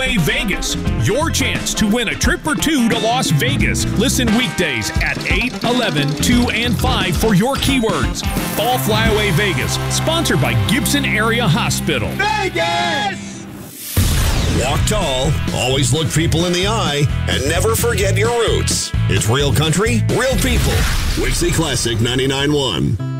Flyaway Vegas. Your chance to win a trip or two to Las Vegas. Listen weekdays at 8, 11, 2, and 5 for your keywords. Fall Flyaway Vegas, sponsored by Gibson Area Hospital. Vegas! Walk tall, always look people in the eye, and never forget your roots. It's real country, real people. Wixie Classic 99.1.